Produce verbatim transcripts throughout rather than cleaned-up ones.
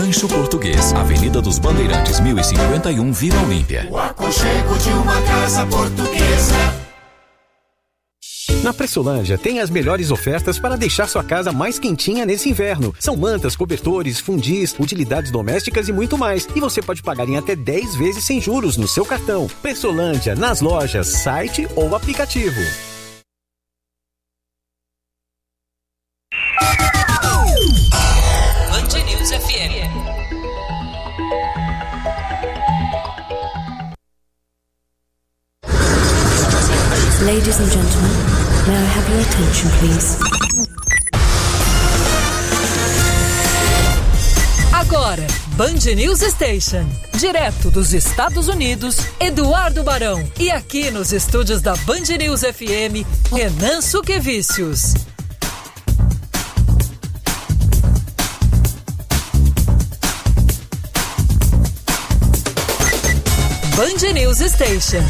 Rancho Português, Avenida dos Bandeirantes, mil e cinquenta e um, Vila Olímpia. O aconchego de uma casa portuguesa. Na Pressolândia tem as melhores ofertas para deixar sua casa mais quentinha nesse inverno. São mantas, cobertores, fundis, utilidades domésticas e muito mais. E você pode pagar em até dez vezes sem juros no seu cartão. Pressolândia, nas lojas, site ou aplicativo. Band News F M. Ladies and gentlemen, may I have your attention, please? Agora, Band News Station, direto dos Estados Unidos, Eduardo Barão. E aqui nos estúdios da Band News F M, Renan Suquevicius. Band News Station.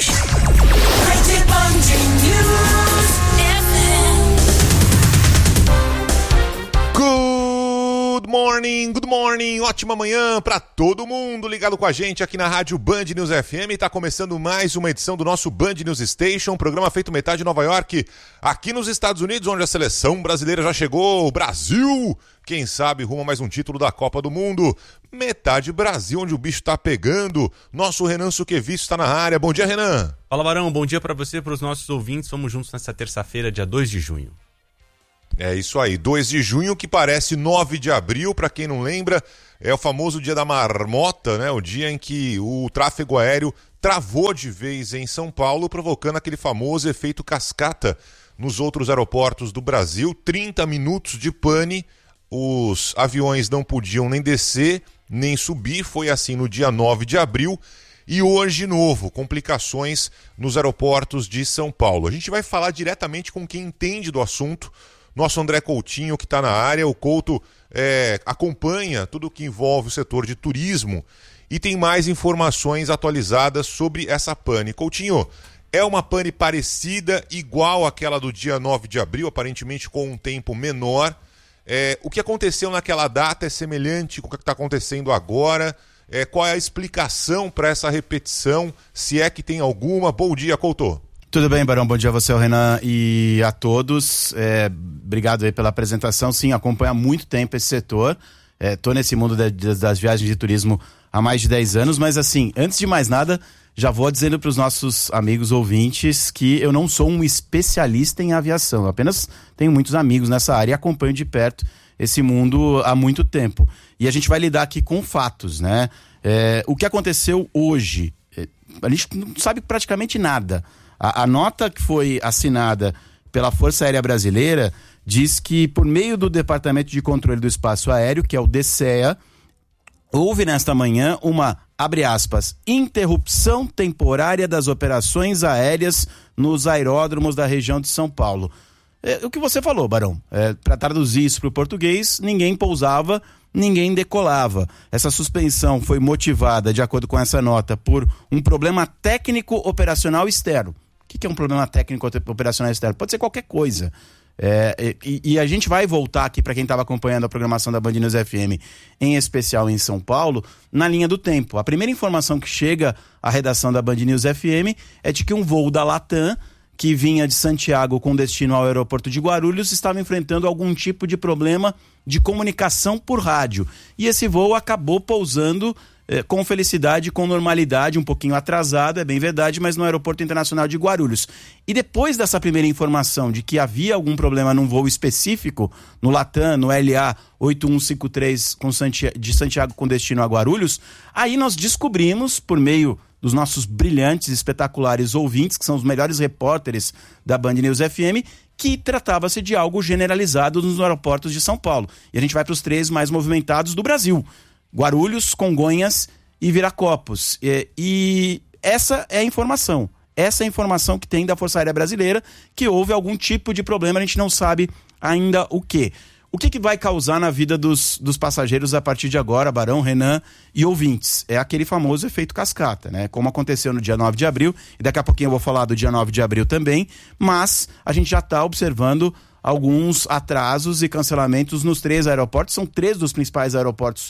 Good morning, good morning, ótima manhã para todo mundo ligado com a gente aqui na rádio Band News F M. Tá começando mais uma edição do nosso Band News Station, programa feito metade em Nova York, aqui nos Estados Unidos, onde a seleção brasileira já chegou. O Brasil, quem sabe, rumo a mais um título da Copa do Mundo. Metade Brasil, onde o bicho tá pegando. Nosso Renan Suquevicius está na área. Bom dia, Renan. Fala, Barão. Bom dia para você e para os nossos ouvintes. Vamos juntos nessa terça-feira, dia dois de junho. É isso aí, dois de junho, que parece nove de abril, para quem não lembra, é o famoso dia da marmota, né? O dia em que o tráfego aéreo travou de vez em São Paulo, provocando aquele famoso efeito cascata nos outros aeroportos do Brasil. trinta minutos de pane, os aviões não podiam nem descer, nem subir. Foi assim no dia nove de abril. E hoje, de novo, complicações nos aeroportos de São Paulo. A gente vai falar diretamente com quem entende do assunto. Nosso André Coutinho, que está na área. O Couto é, acompanha tudo que envolve o setor de turismo e tem mais informações atualizadas sobre essa pane. Coutinho, é uma pane parecida, igual àquela do dia nove de abril, aparentemente com um tempo menor. É, o que aconteceu naquela data é semelhante com o que está acontecendo agora? É, qual é a explicação para essa repetição, se é que tem alguma? Bom dia, Couto. Tudo bem, Barão? Bom dia a você, ao Renan, e a todos. É, obrigado aí pela apresentação. Sim, acompanho há muito tempo esse setor. Estou é, nesse mundo de, de, das viagens de turismo há mais de dez anos, mas assim, antes de mais nada, já vou dizendo para os nossos amigos ouvintes que eu não sou um especialista em aviação. Eu apenas tenho muitos amigos nessa área e acompanho de perto esse mundo há muito tempo. E a gente vai lidar aqui com fatos, né? É, o que aconteceu hoje, é, a gente não sabe praticamente nada. A, a nota que foi assinada pela Força Aérea Brasileira diz que, por meio do Departamento de Controle do Espaço Aéreo, que é o DECEA, houve nesta manhã uma, abre aspas, interrupção temporária das operações aéreas nos aeródromos da região de São Paulo. É, o que você falou, Barão, é, para traduzir isso para o português, ninguém pousava, ninguém decolava. Essa suspensão foi motivada, de acordo com essa nota, por um problema técnico operacional externo. O que é um problema técnico operacional externo? Pode ser qualquer coisa. É, e, e a gente vai voltar aqui para quem estava acompanhando a programação da Band News F M, em especial em São Paulo, na linha do tempo. A primeira informação que chega à redação da Band News F M é de que um voo da Latam, que vinha de Santiago com destino ao aeroporto de Guarulhos, estava enfrentando algum tipo de problema de comunicação por rádio. E esse voo acabou pousando eh, com felicidade, com normalidade, um pouquinho atrasado, é bem verdade, mas no aeroporto internacional de Guarulhos. E depois dessa primeira informação de que havia algum problema num voo específico, no Latam, no L A oito um cinco três com Santiago, de Santiago com destino a Guarulhos, aí nós descobrimos, por meio dos nossos brilhantes, espetaculares ouvintes, que são os melhores repórteres da Band News F M, que tratava-se de algo generalizado nos aeroportos de São Paulo. E a gente vai para os três mais movimentados do Brasil: Guarulhos, Congonhas e Viracopos. E, e essa é a informação. Essa é a informação que tem da Força Aérea Brasileira, que houve algum tipo de problema, a gente não sabe ainda o quê. O que, que vai causar na vida dos, dos passageiros a partir de agora, Barão, Renan e ouvintes? É aquele famoso efeito cascata, né? Como aconteceu no dia nove de abril, e daqui a pouquinho eu vou falar do dia nove de abril também, mas a gente já está observando alguns atrasos e cancelamentos nos três aeroportos. São três dos principais aeroportos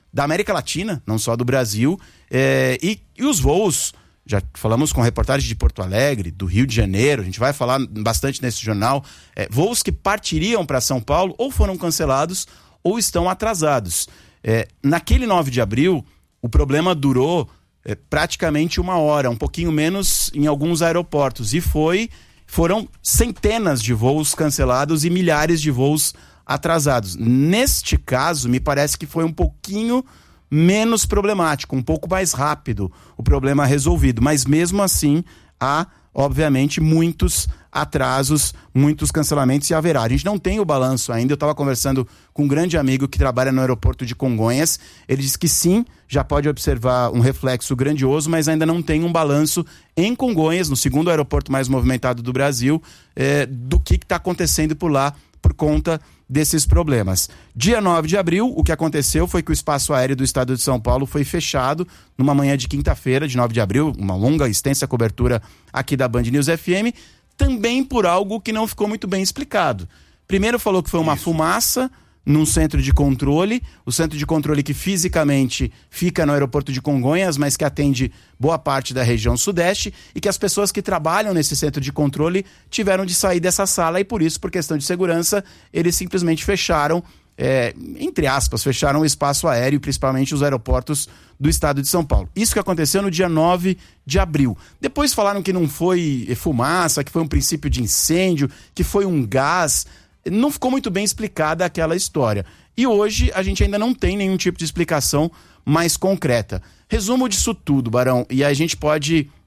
da América Latina, não só do Brasil, é, e, e os voos, já falamos com reportagens de Porto Alegre, do Rio de Janeiro, a gente vai falar bastante nesse jornal, é, voos que partiriam para São Paulo ou foram cancelados ou estão atrasados. É, naquele nove de abril, o problema durou é, praticamente uma hora, um pouquinho menos em alguns aeroportos, e foi, foram centenas de voos cancelados e milhares de voos atrasados. Neste caso, me parece que foi um pouquinho menos problemático, um pouco mais rápido o problema resolvido, mas mesmo assim há, obviamente, muitos atrasos, muitos cancelamentos e haverá. A gente não tem o balanço ainda. Eu estava conversando com um grande amigo que trabalha no aeroporto de Congonhas, ele disse que sim, já pode observar um reflexo grandioso, mas ainda não tem um balanço em Congonhas, no segundo aeroporto mais movimentado do Brasil, é, do que está acontecendo por lá por conta desses problemas. Dia nove de abril, o que aconteceu foi que o espaço aéreo do estado de São Paulo foi fechado numa manhã de quinta-feira, de nove de abril, uma longa, extensa cobertura aqui da Band News F M, também por algo que não ficou muito bem explicado. Primeiro falou que foi uma Isso. fumaça num centro de controle, o centro de controle que fisicamente fica no aeroporto de Congonhas, mas que atende boa parte da região sudeste, e que as pessoas que trabalham nesse centro de controle tiveram de sair dessa sala, e por isso, por questão de segurança, eles simplesmente fecharam, é, entre aspas, fecharam o espaço aéreo, principalmente os aeroportos do estado de São Paulo. Isso que aconteceu no dia nove de abril. Depois falaram que não foi fumaça, que foi um princípio de incêndio, que foi um gás. Não ficou muito bem explicada aquela história. E hoje a gente ainda não tem nenhum tipo de explicação mais concreta. Resumo disso tudo, Barão, e a gente pode